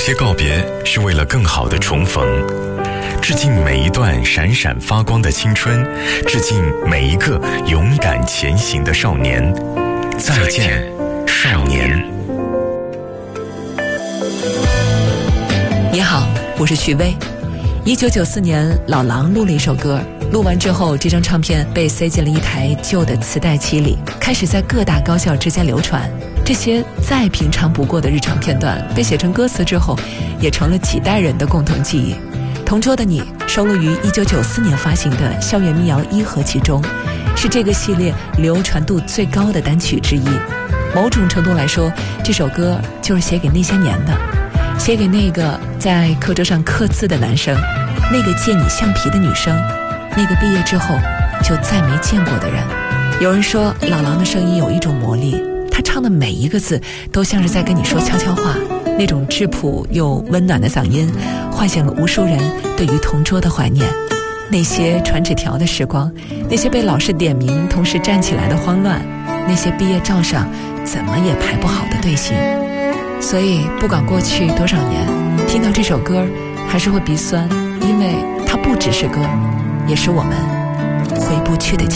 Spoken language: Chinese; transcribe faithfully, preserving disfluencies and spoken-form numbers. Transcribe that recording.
些告别是为了更好的重逢，致敬每一段闪闪发光的青春，致敬每一个勇敢前行的少年。再见，少年。 你好，我是徐薇。一九九四年，老狼录了一首歌，录完之后，这张唱片被塞进了一台旧的磁带机里，开始在各大高校之间流传。这些再平常不过的日常片段，被写成歌词之后，也成了几代人的共同记忆。同桌的你收录于一九九四年发行的《校园民谣一合集》中，是这个系列流传度最高的单曲之一。某种程度来说，这首歌就是写给那些年的，写给那个在课桌上刻字的男生，那个借你橡皮的女生，那个毕业之后就再没见过的人。有人说老狼的声音有一种魔力，他唱的每一个字都像是在跟你说悄悄话，那种质朴又温暖的嗓音唤醒了无数人对于同桌的怀念。那些传纸条的时光，那些被老师点名同时站起来的慌乱，那些毕业照上怎么也排不好的队形。所以不管过去多少年，听到这首歌还是会鼻酸，因为它不只是歌，也是我们回不去的